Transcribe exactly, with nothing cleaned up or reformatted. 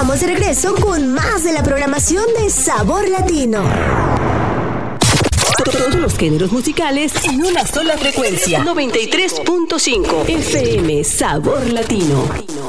estamos de regreso con más de la programación de Sabor Latino. Todos los géneros musicales en una sola frecuencia. noventa y tres punto cinco F M Sabor Latino.